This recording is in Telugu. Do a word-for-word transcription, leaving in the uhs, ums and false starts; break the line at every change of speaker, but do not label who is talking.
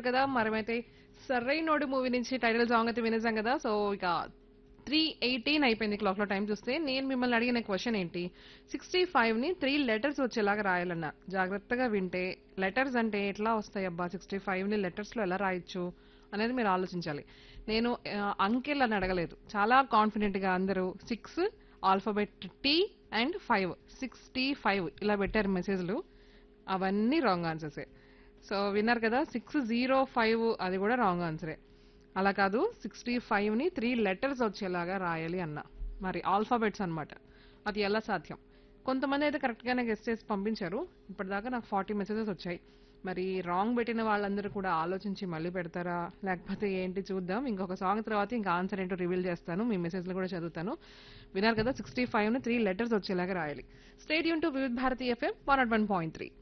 కదా మనమైతే సరైనోడు మూవీ నుంచి టైటిల్ సాంగ్ అయితే వినేసాం కదా. సో ఇక త్రీ ఎయిటీన్ అయిపోయింది క్లాక్ లో టైం చూస్తే. నేను మిమ్మల్ని అడిగిన క్వశ్చన్ ఏంటి, సిక్స్టీ ఫైవ్ ని త్రీ లెటర్స్ వచ్చేలాగా రాయాలన్నా. జాగ్రత్తగా వింటే లెటర్స్ అంటే ఎట్లా వస్తాయి అబ్బా, సిక్స్టీ ఫైవ్ ని లెటర్స్ లో ఎలా రాయొచ్చు అనేది మీరు ఆలోచించాలి. నేను ఆ, అంకెలు అని అడగలేదు, చాలా కాన్ఫిడెంట్ గా అందరూ six alphabet tea and five sixty five ఇలా పెట్టారు మెసేజ్లు. అవన్నీ రాంగ్ ఆన్సర్సే. సో విన్నారు కదా, సిక్స్ జీరో ఫైవ్ అది కూడా రాంగ్ ఆన్సరే. అలా కాదు, సిక్స్టీ ఫైవ్ ని త్రీ లెటర్స్ వచ్చేలాగా రాయాలి అన్న. మరి ఆల్ఫాబెట్స్ అన్నమాట. అది ఎలా సాధ్యం? కొంతమంది అయితే కరెక్ట్ గానే గెస్ చేసి పంపించారు. ఇప్పటిదాకా నాకు ఫార్టీ మెసేజెస్ వచ్చాయి. మరి రాంగ్ పెట్టిన వాళ్ళందరూ కూడా ఆలోచించి మళ్ళీ పెడతారా లేకపోతే ఏంటి చూద్దాం. ఇంకొక సాంగ్ తర్వాత ఇంకా ఆన్సర్ ఏంటో రివీల్ చేస్తాను, మీ మెసేజ్లు కూడా చదువుతాను. విన్నారు కదా, సిక్స్టీ ఫైవ్ ని త్రీ లెటర్స్ వచ్చేలాగా రాయాలి. Stadium to Vividh Bharati FM one not one point three.